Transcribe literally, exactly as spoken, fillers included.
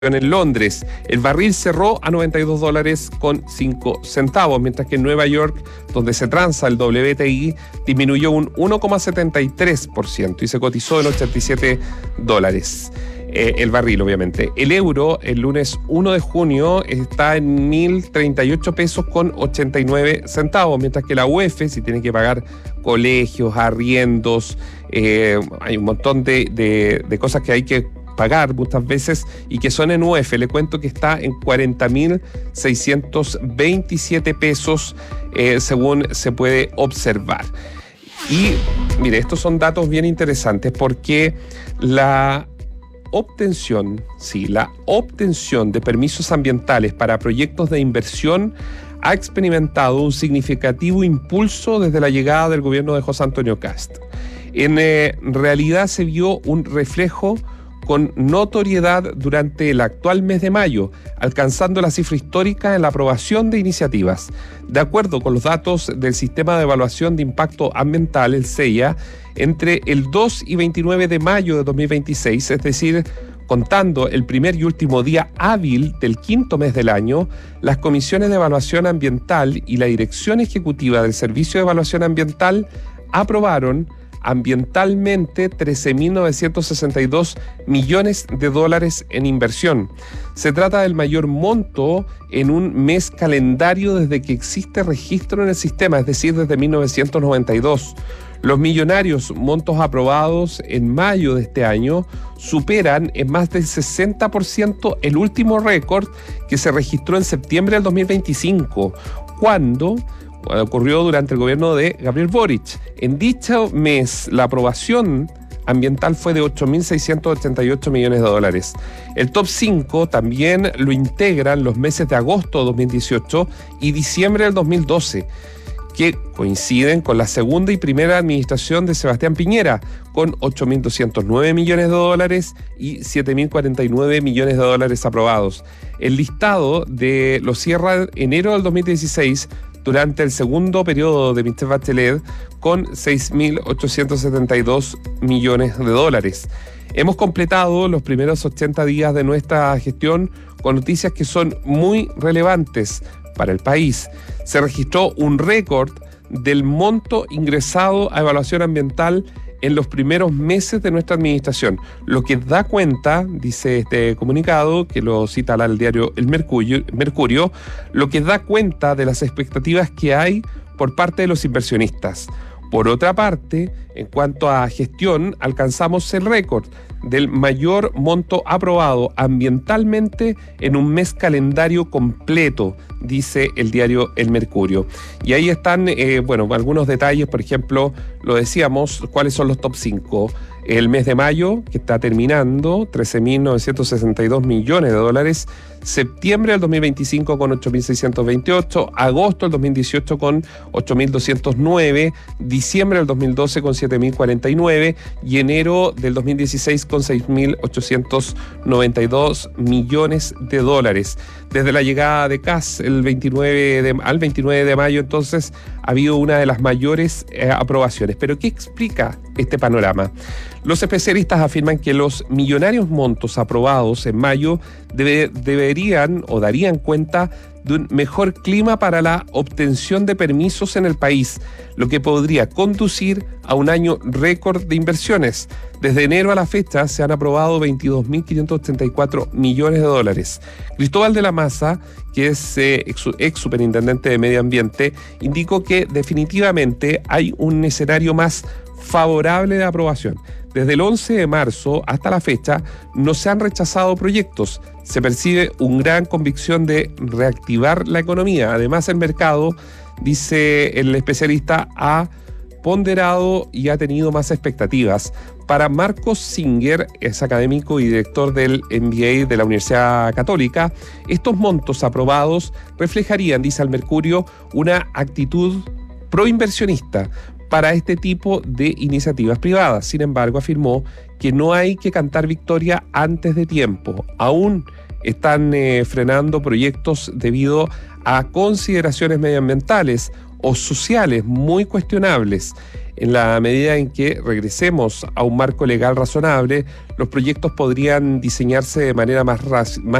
En Londres, el barril cerró a noventa y dos dólares con cinco centavos, mientras que en Nueva York, donde se transa el W T I, disminuyó un uno coma setenta y tres por ciento y se cotizó en ochenta y siete dólares. Eh, el barril, obviamente. El euro, el lunes uno de junio, está en mil treinta y ocho pesos con ochenta y nueve centavos, mientras que la U E F, si tiene que pagar colegios, arriendos, eh, hay un montón de, de, de cosas que hay que pagar muchas veces y que son en U E F. Le cuento que está en cuarenta mil seiscientos veintisiete pesos, eh, según se puede observar. Y mire, estos son datos bien interesantes porque la obtención, sí, la obtención de permisos ambientales para proyectos de inversión ha experimentado un significativo impulso desde la llegada del gobierno de José Antonio Kast. En eh, realidad se vio un reflejo con notoriedad durante el actual mes de mayo, alcanzando la cifra histórica en la aprobación de iniciativas. De acuerdo con los datos del Sistema de Evaluación de Impacto Ambiental, el S E I A, entre el dos y veintinueve de mayo de dos mil veintiséis, es decir, contando el primer y último día hábil del quinto mes del año, las comisiones de evaluación ambiental y la Dirección Ejecutiva del Servicio de Evaluación Ambiental aprobaron ambientalmente trece mil novecientos sesenta y dos millones de dólares en inversión. Se trata del mayor monto en un mes calendario desde que existe registro en el sistema, es decir, desde mil novecientos noventa y dos. Los millonarios montos aprobados en mayo de este año superan en más del sesenta por ciento el último récord que se registró en septiembre del dos mil veinticinco, cuando ocurrió durante el gobierno de Gabriel Boric. En dicho mes, la aprobación ambiental fue de ocho mil seiscientos ochenta y ocho millones de dólares. El top cinco también lo integran los meses de agosto de dos mil dieciocho y diciembre del dos mil doce, que coinciden con la segunda y primera administración de Sebastián Piñera, con ocho mil doscientos nueve millones de dólares y siete mil cuarenta y nueve millones de dólares aprobados. El listado de lo cierra enero del dos mil dieciséis, durante el segundo periodo de Michelle Bachelet, con seis mil ochocientos setenta y dos millones de dólares. Hemos completado los primeros ochenta días de nuestra gestión con noticias que son muy relevantes para el país. Se registró un récord del monto ingresado a evaluación ambiental en los primeros meses de nuestra administración, lo que da cuenta, dice este comunicado, que lo cita el diario El Mercurio, Mercurio, lo que da cuenta de las expectativas que hay por parte de los inversionistas. Por otra parte, en cuanto a gestión, alcanzamos el récord del mayor monto aprobado ambientalmente en un mes calendario completo, dice el diario El Mercurio. Y ahí están, eh, bueno, algunos detalles, por ejemplo, lo decíamos, cuáles son los top cinco. El mes de mayo, que está terminando, trece mil novecientos sesenta y dos millones de dólares. Septiembre del dos mil veinticinco con ocho mil seiscientos veintiocho. Agosto del dos mil dieciocho con ocho mil doscientos nueve. Diciembre del dos mil doce con siete mil cuarenta y nueve. Y enero del dos mil dieciséis con seis mil ochocientos noventa y dos millones de dólares. Desde la llegada de Kast el veintinueve de, al veintinueve de mayo, entonces, ha habido una de las mayores eh, aprobaciones. ¿Pero qué explica este panorama? Los especialistas afirman que los millonarios montos aprobados en mayo debe, deberían o darían cuenta de un mejor clima para la obtención de permisos en el país, lo que podría conducir a un año récord de inversiones. Desde enero a la fecha se han aprobado veintidós mil quinientos ochenta y cuatro millones de dólares. Cristóbal de la Maza, que es eh, ex, ex superintendente de Medio Ambiente, indicó que definitivamente hay un escenario más favorable de aprobación. Desde el once de marzo hasta la fecha no se han rechazado proyectos. Se percibe una gran convicción de reactivar la economía. Además, el mercado, dice el especialista, ha ponderado y ha tenido más expectativas. Para Marcos Singer, es académico y director del M B A de la Universidad Católica, estos montos aprobados reflejarían, dice el Mercurio, una actitud proinversionista para este tipo de iniciativas privadas. Sin embargo, afirmó que no hay que cantar victoria antes de tiempo. Aún están eh, frenando proyectos debido a consideraciones medioambientales o sociales muy cuestionables. En la medida en que regresemos a un marco legal razonable, los proyectos podrían diseñarse de manera más, más